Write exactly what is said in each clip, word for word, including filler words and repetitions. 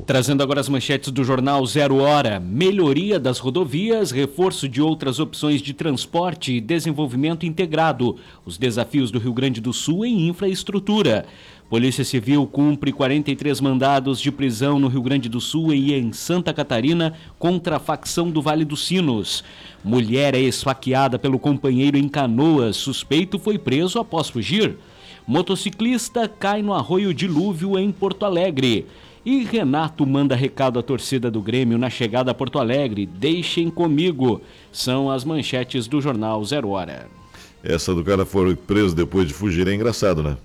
Trazendo agora as manchetes do jornal Zero Hora. Melhoria das rodovias, reforço de outras opções de transporte e desenvolvimento integrado. Os desafios do Rio Grande do Sul em infraestrutura. Polícia Civil cumpre quarenta e três mandados de prisão no Rio Grande do Sul e em Santa Catarina contra a facção do Vale dos Sinos. Mulher é esfaqueada pelo companheiro em Canoas. Suspeito foi preso após fugir. Motociclista cai no arroio Dilúvio em Porto Alegre. E Renato manda recado à torcida do Grêmio na chegada a Porto Alegre. Deixem comigo. São as manchetes do jornal Zero Hora. Essa do cara foi preso depois de fugir é engraçado, né?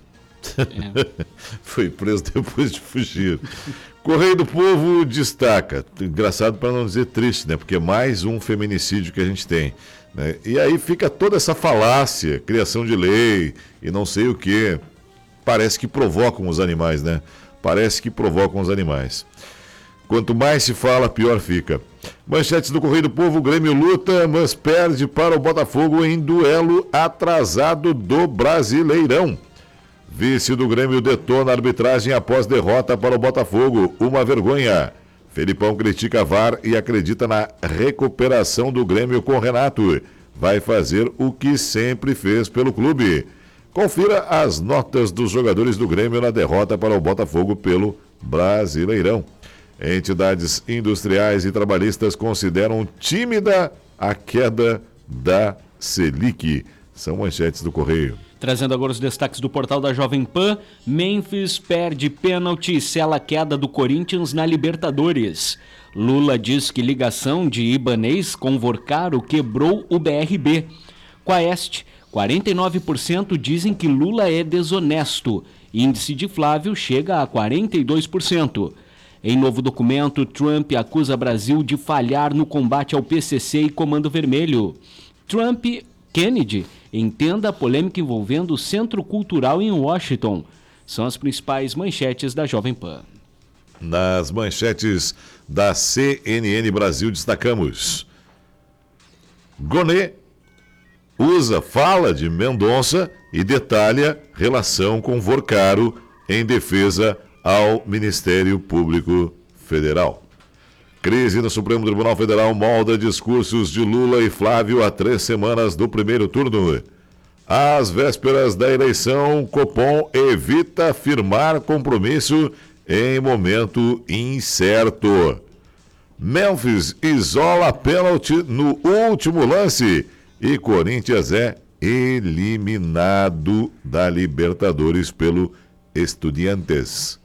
É. Foi preso depois de fugir. Correio do Povo destaca. Engraçado para não dizer triste, né? Porque é mais um feminicídio que a gente tem, né? E aí fica toda essa falácia, criação de lei e não sei o que. Parece que provocam os animais, né? Parece que provocam os animais. Quanto mais se fala, pior fica. Manchetes do Correio do Povo: Grêmio luta, mas perde para o Botafogo em duelo atrasado do Brasileirão. Vice do Grêmio detona a arbitragem após derrota para o Botafogo. Uma vergonha. Felipão critica a V A R e acredita na recuperação do Grêmio com Renato. Vai fazer o que sempre fez pelo clube. Confira as notas dos jogadores do Grêmio na derrota para o Botafogo pelo Brasileirão. Entidades industriais e trabalhistas consideram tímida a queda da Selic. São manchetes do Correio. Trazendo agora os destaques do portal da Jovem Pan. Memphis perde pênalti e sela a queda do Corinthians na Libertadores. Lula diz que ligação de Ibanez com Vorcaro quebrou o B R B. Quaest. quarenta e nove por cento dizem que Lula é desonesto. Índice de Flávio chega a quarenta e dois por cento. Em novo documento, Trump acusa Brasil de falhar no combate ao P C C e Comando Vermelho. Trump, Kennedy, entenda a polêmica envolvendo o Centro Cultural em Washington. São as principais manchetes da Jovem Pan. Nas manchetes da C N N Brasil destacamos: Gonê usa fala de Mendonça e detalha relação com Vorcaro em defesa ao Ministério Público Federal. Crise no Supremo Tribunal Federal molda discursos de Lula e Flávio há três semanas do primeiro turno. Às vésperas da eleição, Copom evita firmar compromisso em momento incerto. Memphis isola pênalti no último lance. E Corinthians é eliminado da Libertadores pelo Estudiantes.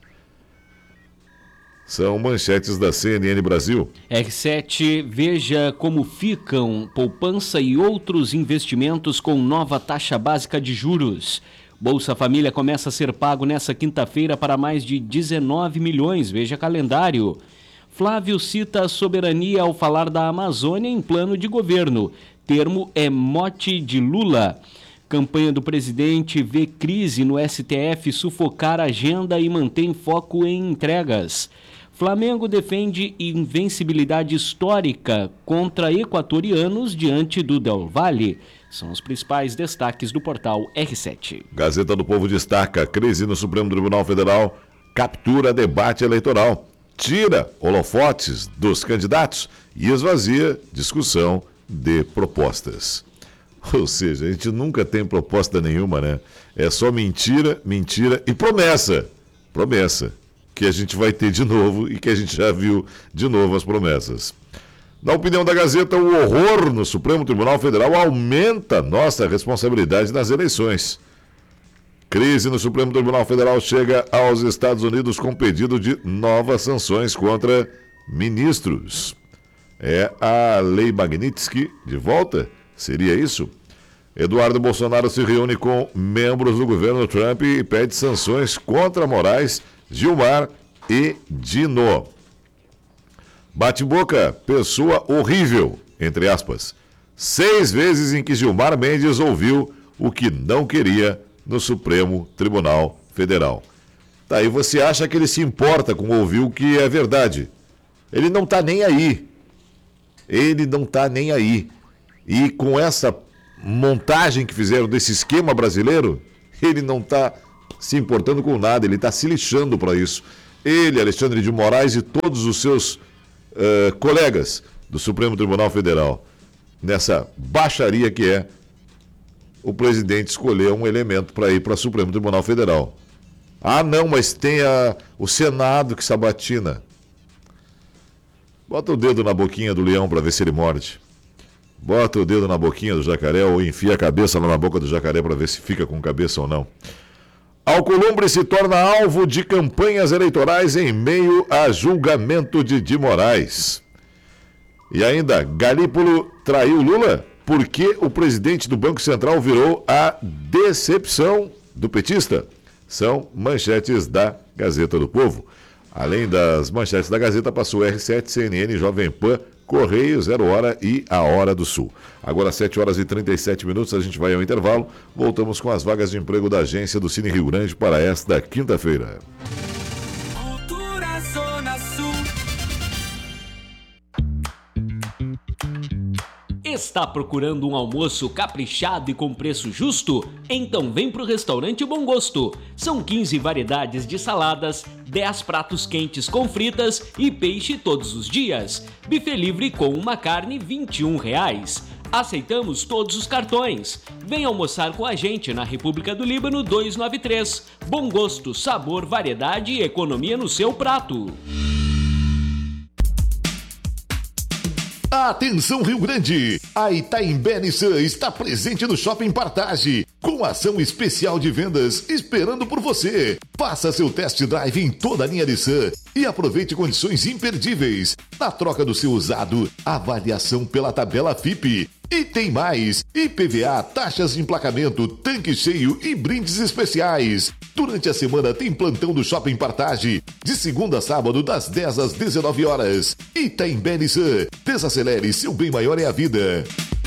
São manchetes da C N N Brasil. R sete, veja como ficam poupança e outros investimentos com nova taxa básica de juros. Bolsa Família começa a ser pago nesta quinta-feira para mais de dezenove milhões. Veja calendário. Flávio cita a soberania ao falar da Amazônia em plano de governo. Termo é mote de Lula. Campanha do presidente vê crise no S T F sufocar a agenda e mantém foco em entregas. Flamengo defende invencibilidade histórica contra equatorianos diante do Del Valle. São os principais destaques do portal R sete. Gazeta do Povo destaca: crise no Supremo Tribunal Federal captura debate eleitoral, tira holofotes dos candidatos e esvazia discussão de propostas. Ou seja, a gente nunca tem proposta nenhuma, né? É só mentira, mentira e promessa. Promessa. Que a gente vai ter de novo e que a gente já viu de novo as promessas. Na opinião da Gazeta, o horror no Supremo Tribunal Federal aumenta nossa responsabilidade nas eleições. Crise no Supremo Tribunal Federal chega aos Estados Unidos com pedido de novas sanções contra ministros. É a Lei Magnitsky de volta? Seria isso? Eduardo Bolsonaro se reúne com membros do governo Trump e pede sanções contra Moraes, Gilmar e Dino. Bate-boca, pessoa horrível, entre aspas. Seis vezes em que Gilmar Mendes ouviu o que não queria no Supremo Tribunal Federal. Tá, aí você acha que ele se importa com ouvir o que é verdade. Ele não tá nem aí. Ele não tá nem aí. E com essa montagem que fizeram desse esquema brasileiro, ele não tá se importando com nada, ele está se lixando para isso. ele, Alexandre de Moraes e todos os seus uh, colegas do Supremo Tribunal Federal, nessa baixaria que é o presidente escolher um elemento para ir para o Supremo Tribunal Federal. Ah, não, mas tem a, o Senado que sabatina. Bota o dedo na boquinha do leão para ver se ele morde. Bota o dedo na boquinha do jacaré ou enfia a cabeça lá na boca do jacaré para ver se fica com cabeça ou não. Alcolumbre se torna alvo de campanhas eleitorais em meio a julgamento de de Moraes. E ainda, Galípolo traiu Lula porque o presidente do Banco Central virou a decepção do petista. São manchetes da Gazeta do Povo. Além das manchetes da Gazeta, passou R sete, C N N, Jovem Pan, Correio, Zero Hora e A Hora do Sul. Agora, sete horas e trinta e sete minutos, a gente vai ao intervalo. Voltamos com as vagas de emprego da agência do Cine Rio Grande para esta quinta-feira. Cultura Zona Sul. Está procurando um almoço caprichado e com preço justo? Então vem pro restaurante Bom Gosto. São quinze variedades de saladas, dez pratos quentes com fritas e peixe todos os dias. Buffet livre com uma carne vinte e um reais. Aceitamos todos os cartões. Vem almoçar com a gente na República do Líbano duzentos e noventa e três. Bom Gosto, sabor, variedade e economia no seu prato. Atenção Rio Grande! A Itaimbé Nissan está presente no Shopping Partage, com ação especial de vendas esperando por você. Faça seu test drive em toda a linha Nissan e aproveite condições imperdíveis. Na troca do seu usado, avaliação pela tabela F I P. E tem mais, I P V A, taxas de emplacamento, tanque cheio e brindes especiais. Durante a semana tem plantão do Shopping Partage, de segunda a sábado, das dez às dezenove horas. Itaimbé Nissan, desacelere, seu bem maior é a vida.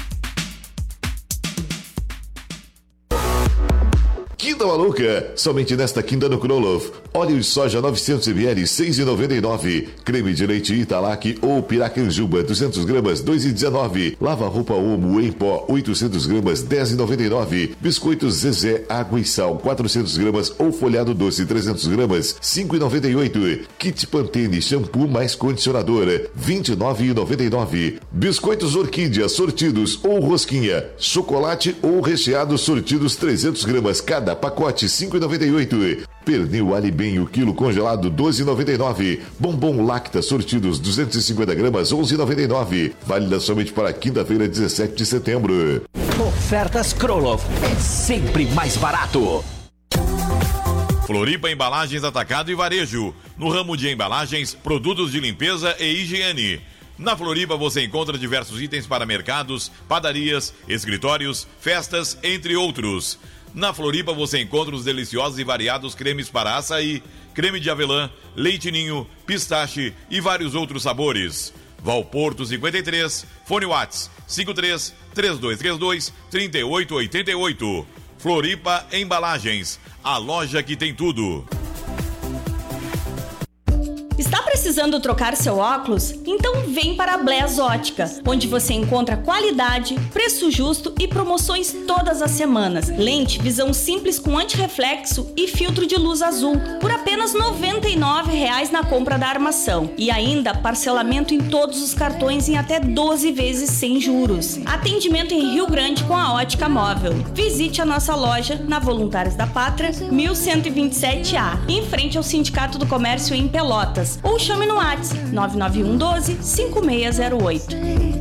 Quinta Maluca, somente nesta quinta no Kroloff. Óleo de soja novecentos mililitros, seis reais e noventa e nove centavos. Creme de leite Italac ou Piracanjuba, duzentas gramas, dois reais e dezenove centavos. Lava roupa Omo em pó, oitocentas gramas, dez reais e noventa e nove centavos. Biscoitos Zezé, água e sal, quatrocentas gramas ou folhado doce, trezentas gramas, cinco reais e noventa e oito centavos. Kit Pantene, shampoo mais condicionador, vinte e nove reais e noventa e nove centavos. Biscoitos Orquídea, sortidos ou rosquinha, chocolate ou recheados sortidos, trezentas gramas cada pacote, cinco reais e noventa e oito centavos. Pernil Alibem, o quilo congelado, doze reais e noventa e nove centavos. Bombom Lacta, sortidos, duzentas e cinquenta gramas, onze reais e noventa e nove centavos. Válida somente para quinta-feira, dezessete de setembro. Ofertas Kroloff, é sempre mais barato. Floripa Embalagens Atacado e Varejo. No ramo de embalagens, produtos de limpeza e higiene. Na Floripa você encontra diversos itens para mercados, padarias, escritórios, festas, entre outros. Na Floripa você encontra os deliciosos e variados cremes para açaí, creme de avelã, leite ninho, pistache e vários outros sabores. Valporto cinquenta e três, fone Whats cinquenta e três, três dois três dois, trinta e oito oitenta e oito. Floripa Embalagens, a loja que tem tudo. Está precisando trocar seu óculos? Então vem para a Bless Ótica, onde você encontra qualidade, preço justo e promoções todas as semanas. Lente visão simples com antirreflexo e filtro de luz azul, por apenas noventa e nove reais na compra da armação. E ainda parcelamento em todos os cartões em até doze vezes sem juros. Atendimento em Rio Grande com a Ótica Móvel. Visite a nossa loja na Voluntários da Pátria, mil cento e vinte e sete A, em frente ao Sindicato do Comércio em Pelotas. Ou chame no WhatsApp nove nove um doze, cinco seis zero oito.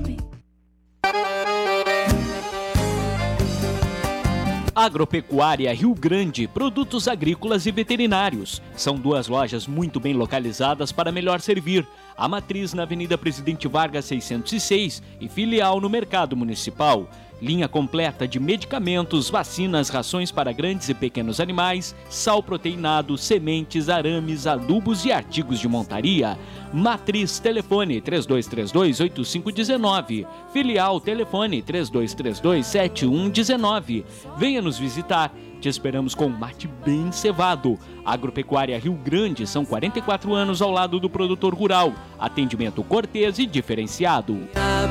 Agropecuária Rio Grande, produtos agrícolas e veterinários. São duas lojas muito bem localizadas para melhor servir. A matriz na Avenida Presidente Vargas seiscentos e seis e filial no Mercado Municipal. Linha completa de medicamentos, vacinas, rações para grandes e pequenos animais, sal proteinado, sementes, arames, adubos e artigos de montaria. Matriz, telefone três dois três dois, oito cinco um nove. Filial, telefone três dois três dois, sete um um nove. Venha nos visitar. Te esperamos com mate bem cevado. Agropecuária Rio Grande, são quarenta e quatro anos ao lado do produtor rural. Atendimento cortês e diferenciado.